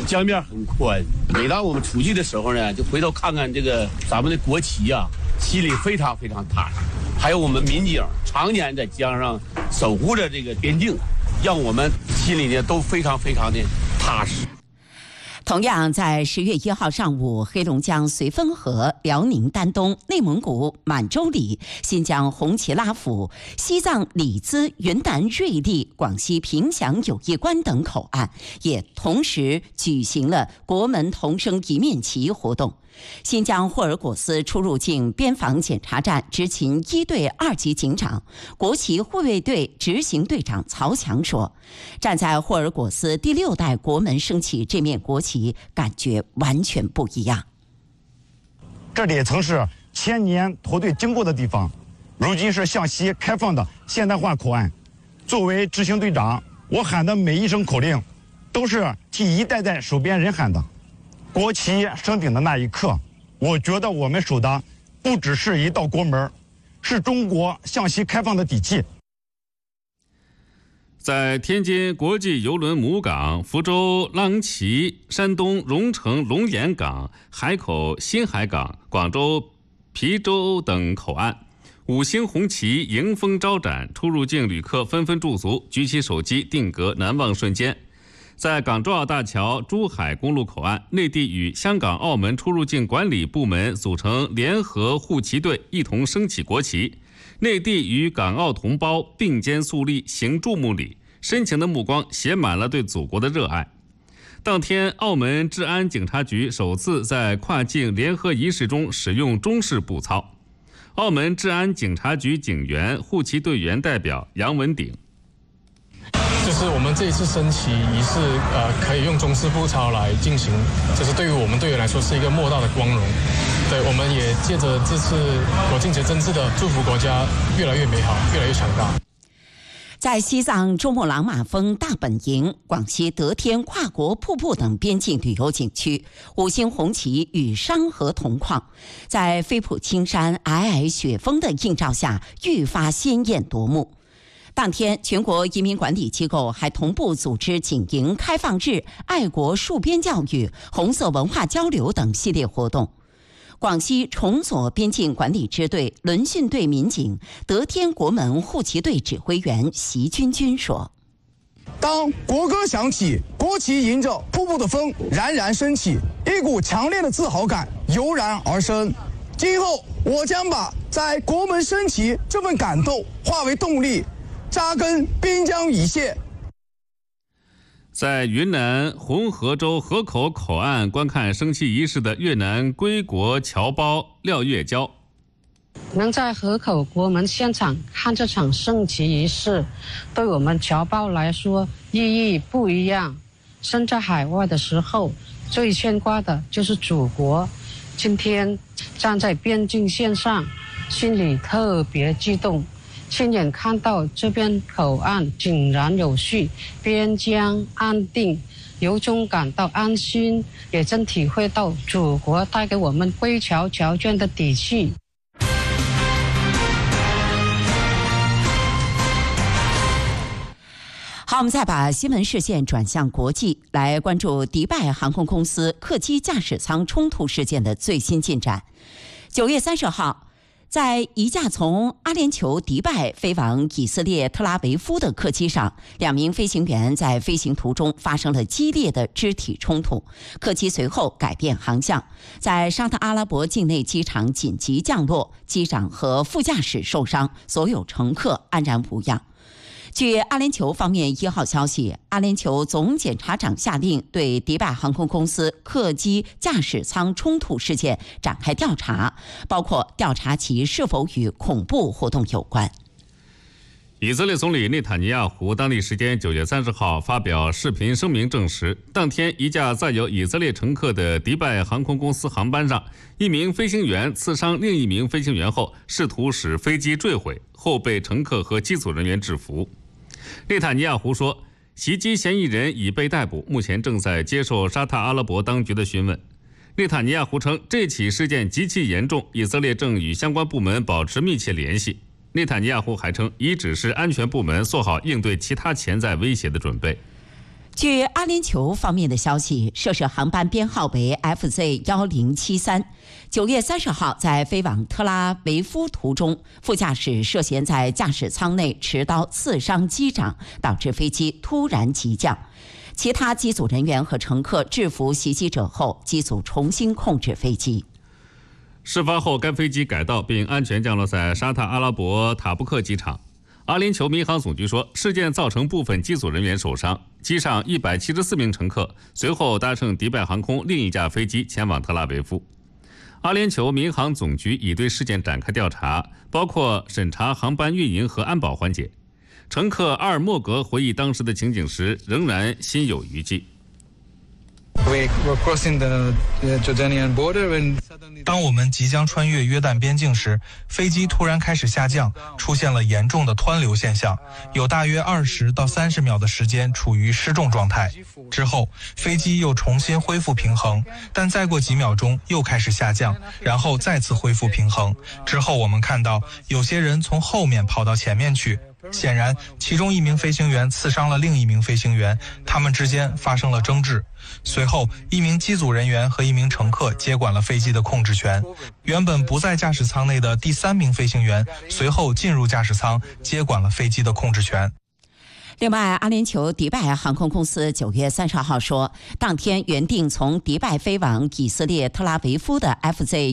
江面很宽。每当我们出去的时候呢，就回头看看这个咱们的国旗啊，心里非常非常踏实。还有我们民警常年在江上守护着这个边境，让我们心里呢都非常非常的踏实。 同样在10月1号上午，黑龙江绥芬河、辽宁丹东、内蒙古满洲里、新疆红旗拉甫、西藏里兹、云南瑞丽、广西凭祥友谊关等口岸也同时举行了国门同声一面旗活动。新疆霍尔果斯出入境边防检查站执勤1队2级警长、国旗护卫队执行队长曹强说，站在霍尔果斯第6代国门升起这面国旗，感觉完全不一样。 这里曾是千年驼队经过的地方，如今是向西开放的现代化口岸。作为执行队长，我喊的每一声口令都是替一代代守边人喊的。国旗升顶的那一刻，我觉得我们守的不只是一道国门，是中国向西开放的底气。 在天津国际邮轮母港、福州浪崎、山东荣成龙岩港、海口新海港、广州郫州等口岸，5星红旗迎风招展，出入境旅客纷纷驻足，举起手机定格难忘瞬间。在港珠澳大桥珠海公路口岸，内地与香港、澳门出入境管理部门组成联合护旗队，一同升起国旗。内地与港澳同胞并肩肃立，行注目礼，深情的目光写满了对祖国的热爱。当天，澳门治安警察局首次在跨境联合仪式中使用中式步操。澳门治安警察局警员、护旗队员代表杨文鼎。 就是我们这一次升旗仪式，可以用中式步操来进行，就是对于我们队员来说是一个莫大的光荣。对，我们也借着这次国庆节真挚的祝福国家越来越美好，越来越强大。 在西藏珠穆朗玛峰大本营、广西德天跨国瀑布等边境旅游景区，5星红旗与山河同框，在飞瀑青山、皑皑雪峰的映照下，愈发鲜艳夺目。当天，全国移民管理机构还同步组织警营开放日、爱国戍边教育、红色文化交流等系列活动。广西崇左边境管理支队轮训队民警、德天国门护旗队指挥员席军军说：“ 当国歌响起，国旗迎着瀑布的风冉冉升起，一股强烈的自豪感油然而生。今后，我将把在国门升旗这份感动化为动力，扎根滨江一线。” 在云南红河州河口口岸观看升旗仪式的越南归国侨胞廖月娇， 能在河口国门现场看这场升旗仪式，对我们侨胞来说意义不一样。身在海外的时候，最牵挂的就是祖国。今天站在边境线上，心里特别激动。亲眼看到这边口岸井然有序，边疆安定，由衷感到安心，也真体会到祖国带给我们归侨侨眷的底气。 好，我们再把新闻视线转向国际，来关注迪拜航空公司客机驾驶舱冲突事件的最新进展。9月30号。在一架从阿联酋迪拜飞往以色列特拉维夫的客机上，2名飞行员在飞行途中发生了激烈的肢体冲突，客机随后改变航向，在沙特阿拉伯境内机场紧急降落，机长和副驾驶受伤，所有乘客安然无恙。据阿联酋方面1号消息，阿联酋总检察长下令对迪拜航空公司客机驾驶舱冲突事件展开调查，包括调查其是否与恐怖活动有关。 以色列总理内塔尼亚胡当地时间9月30号发表视频声明证实，当天一架载有以色列乘客的迪拜航空公司航班上，一名飞行员刺伤另一名飞行员后，试图使飞机坠毁，后被乘客和机组人员制服。内塔尼亚胡说，袭击嫌疑人已被逮捕，目前正在接受沙特阿拉伯当局的询问。内塔尼亚胡称，这起事件极其严重，以色列正与相关部门保持密切联系。内塔尼亚胡还称，已指示安全部门做好应对其他潜在威胁的准备。 据阿联酋方面的消息，涉事航班编号为 FZ1073。9月30号在飞往特拉维夫途中，副驾驶涉嫌在驾驶舱内持刀刺伤机长，导致飞机突然急降。其他机组人员和乘客制服袭击者后，机组重新控制飞机。 事发后，该飞机改道并安全降落在沙特阿拉伯塔布克机场。阿联酋民航总局说，事件造成部分机组人员受伤，机上174名乘客随后搭乘迪拜航空另一架飞机前往特拉维夫。阿联酋民航总局已对事件展开调查，包括审查航班运营和安保环节。乘客阿尔莫格回忆当时的情景时，仍然心有余悸。 当我们即将穿越约旦边境时，飞机突然开始下降，出现了严重的湍流现象，有大约20到30秒的时间处于失重状态。之后，飞机又重新恢复平衡，但再过几秒钟又开始下降，然后再次恢复平衡。之后我们看到有些人从后面跑到前面去。显然，其中一名飞行员刺伤了另一名飞行员，他们之间发生了争执。随后，一名机组人员和一名乘客接管了飞机的控制权。原本不在驾驶舱内的第3名飞行员随后进入驾驶舱，接管了飞机的控制权。 另外，阿联酋迪拜航空公司9月30号说，当天原定从迪拜飞往以色列特拉维夫的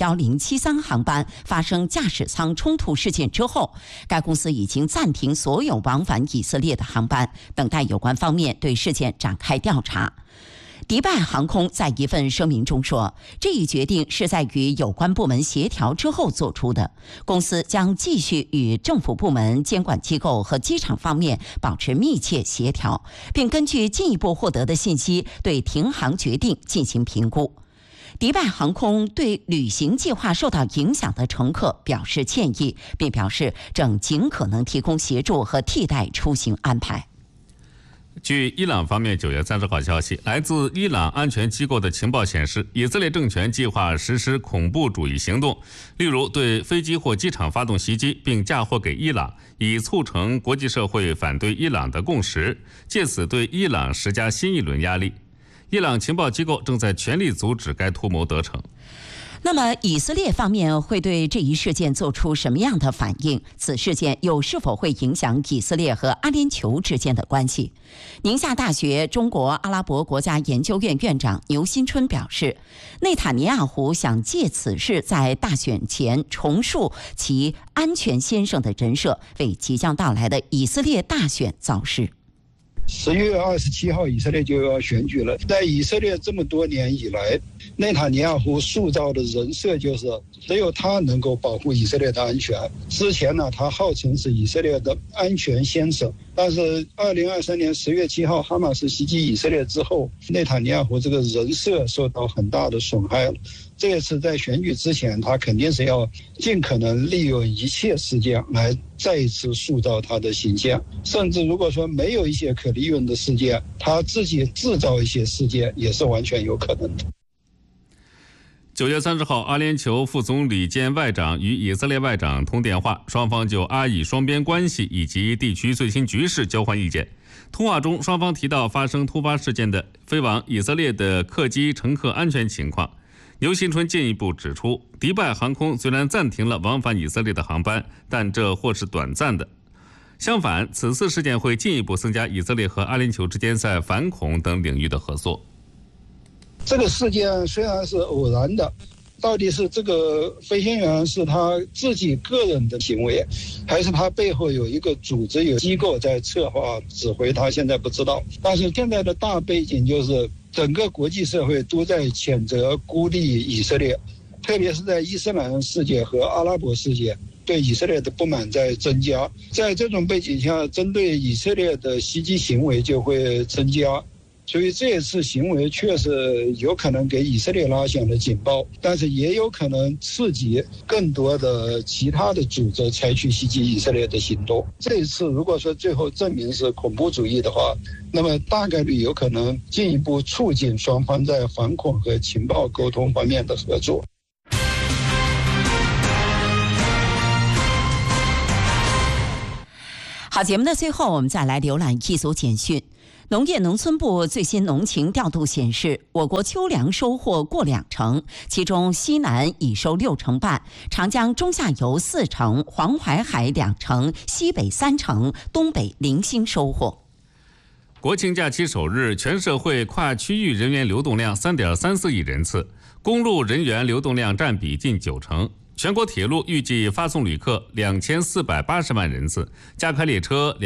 FZ1073 航班发生驾驶舱冲突事件之后，该公司已经暂停所有往返以色列的航班，等待有关方面对事件展开调查。迪拜航空在一份声明中说，这一决定是在与有关部门协调之后做出的，公司将继续与政府部门、监管机构和机场方面保持密切协调，并根据进一步获得的信息对停航决定进行评估。迪拜航空对旅行计划受到影响的乘客表示歉意，并表示正尽可能提供协助和替代出行安排。 据伊朗方面9月30号消息，来自伊朗安全机构的情报显示，以色列政权计划实施恐怖主义行动，例如对飞机或机场发动袭击，并嫁祸给伊朗，以促成国际社会反对伊朗的共识，借此对伊朗施加新一轮压力。伊朗情报机构正在全力阻止该图谋得逞。 那么，以色列方面会对这一事件做出什么样的反应？此事件又是否会影响以色列和阿联酋之间的关系？宁夏大学中国阿拉伯国家研究院院长牛新春表示，内塔尼亚胡想借此事在大选前重塑其安全先生的人设，为即将到来的以色列大选造势。 10月27号，以色列就要选举了。在以色列这么多年以来，内塔尼亚胡塑造的人设就是只有他能够保护以色列的安全。之前呢，他号称是以色列的安全先生，但是2023年10月7号哈马斯袭击以色列之后，内塔尼亚胡这个人设受到很大的损害了。这一次在选举之前，他肯定是要尽可能利用一切事件来再一次塑造他的形象，甚至如果说没有一些可利用的事件，他自己制造一些事件也是完全有可能的。 9月30号，阿联酋副总理兼外长与以色列外长通电话，双方就阿以双边关系以及地区最新局势交换意见。通话中，双方提到发生突发事件的飞往以色列的客机乘客安全情况。牛新春进一步指出，迪拜航空虽然暂停了往返以色列的航班，但这或是短暂的。相反，此次事件会进一步增加以色列和阿联酋之间在反恐等领域的合作。 这个事件虽然是偶然的，到底是这个飞行员是他自己个人的行为，还是他背后有一个组织、有机构在策划指挥，他现在不知道。但是现在的大背景就是整个国际社会都在谴责孤立以色列，特别是在伊斯兰世界和阿拉伯世界对以色列的不满在增加。在这种背景下，针对以色列的袭击行为就会增加。所以这一次行为确实有可能给以色列拉响了警报，但是也有可能刺激更多的其他的组织采取袭击以色列的行动。这一次如果说最后证明是恐怖主义的话，那么大概率有可能进一步促进双方在反恐和情报沟通方面的合作。 好，节目的最后，我们再来浏览一组简讯。 农业农村部最新农情调度显示，我国秋粮收获过2成，其中西南已收6成半，长江中下游4成，黄淮海2成，西北3成，东北零星收获。 国庆假期首日，全社会跨区域人员流动量3.34亿人次，公路人员流动量占比近9成。全国铁路预计发送旅客2480万人次，加开列车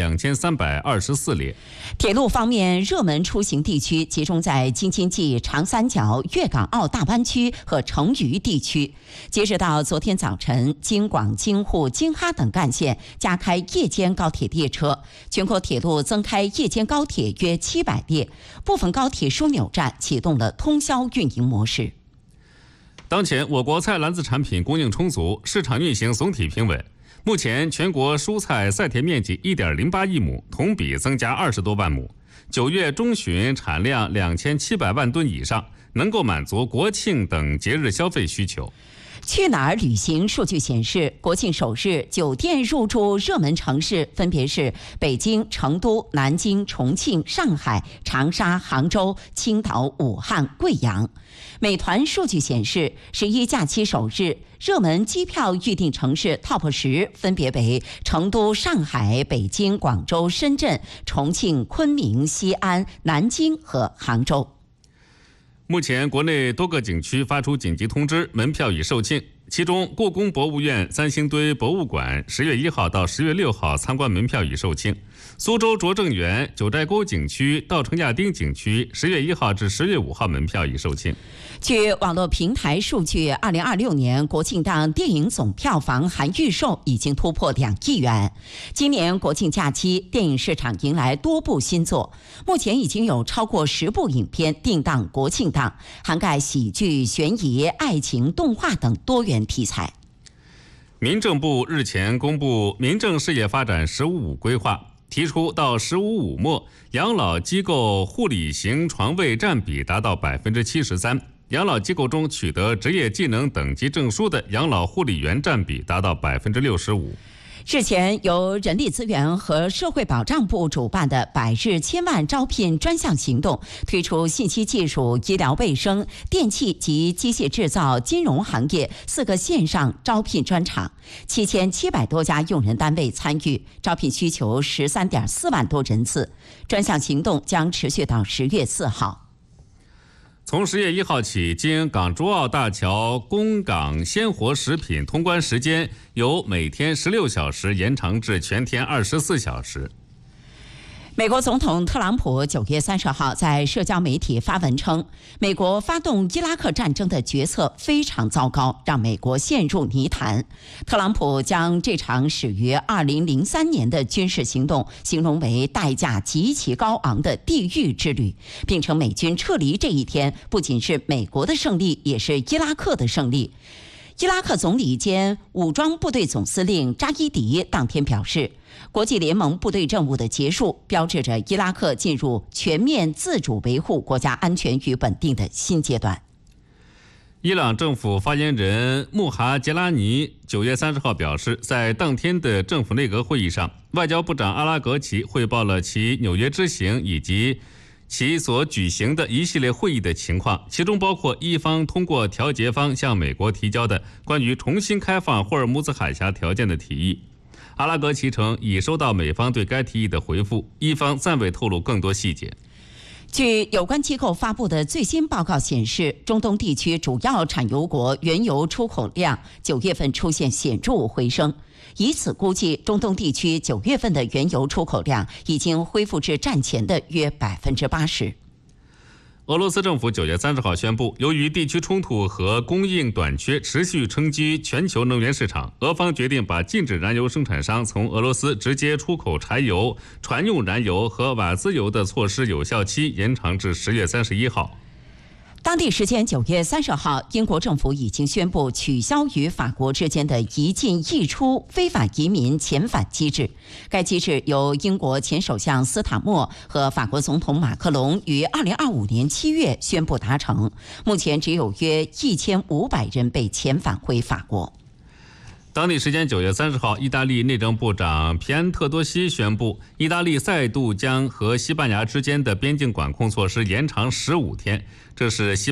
2324列。 铁路方面，热门出行地区集中在京津冀长三角、粤港澳大湾区和成渝地区。截止到昨天早晨，京广、京沪、京哈等干线加开夜间高铁列车，全国铁路增开夜间高铁约700列，部分高铁枢纽站启动了通宵运营模式。 当前，我国菜篮子产品供应充足，市场运行总体平稳。目前，全国蔬菜赛田面积1.08亿亩，同比增加20多万亩。9月中旬产量2700万吨以上，能够满足国庆等节日消费需求。 去哪儿旅行数据显示，国庆首日酒店入住热门城市分别是北京、成都、南京、重庆、上海、长沙、杭州、青岛、武汉、贵阳。美团数据显示，11假期首日热门机票预订城市 TOP 10分别为成都、上海、北京、广州、深圳、重庆、昆明、西安、南京和杭州。 目前，国内多个景区发出紧急通知，门票已售罄。其中，故宫博物院、三星堆博物馆10月1号到10月6号参观门票已售罄。苏州拙政园、九寨沟景区、稻城亚丁景区10月1号至10月5号门票已售罄。 据网络平台数据，2026年国庆档电影总票房含预售已经突破2亿元。今年国庆假期，电影市场迎来多部新作，目前已经有超过10部影片定档国庆档，涵盖喜剧、悬疑、爱情、动画等多元题材。 民政部日前公布民政事业发展“15+5”规划，提出到15+5末，养老机构护理型床位占比达到73%。养老机构中取得职业技能等级证书的养老护理员占比达到65%。 日前，由人力资源和社会保障部主办的100日千万招聘专项行动，推出信息技术、医疗卫生、电气及机械制造、金融行业4个线上招聘专场，7700多家用人单位参与，招聘需求13.4万多人次。专项行动将持续到10月4号。 从10月1号起，经港珠澳大桥供港鲜活食品通关时间由每天16小时延长至全天24小时。 美国总统特朗普9月30号在社交媒体发文称，美国发动伊拉克战争的决策非常糟糕，让美国陷入泥潭。特朗普将这场始于2003年的军事行动形容为代价极其高昂的地狱之旅，并称美军撤离这一天不仅是美国的胜利，也是伊拉克的胜利。伊拉克总理兼武装部队总司令扎伊迪当天表示，国际联盟部队任务的结束标志着伊拉克进入全面自主维护国家安全与稳定的新阶段。 伊朗政府发言人穆哈杰拉尼9月30号表示，在当天的政府内阁会议上，外交部长阿拉格齐汇报了其纽约之行以及其所举行的一系列会议的情况，其中包括伊方通过调解方向美国提交的关于重新开放霍尔木兹海峡条件的提议。阿拉格齐称已收到美方对该提议的回复，伊方暂未透露更多细节。 据有关机构发布的最新报告显示，中东地区主要产油国原油出口量9月份出现显著回升，以此估计，中东地区9月份的原油出口量已经恢复至战前的约80%。 俄罗斯政府9月30号宣布，由于地区冲突和供应短缺持续冲击全球能源市场，俄方决定把禁止燃油生产商从俄罗斯直接出口柴油、船用燃油和瓦兹油的措施有效期延长至10月31号。 当地时间9月30号，英国政府已经宣布取消与法国之间的一进一出非法移民遣返机制。该机制由英国前首相斯塔默和法国总统马克龙于2025年7月宣布达成。目前只有约1500人被遣返回法国。 当地时间9月30号，意大利内政部长皮安特多西宣布，意大利再度将和西班牙之间的边境管控措施延长15天，这是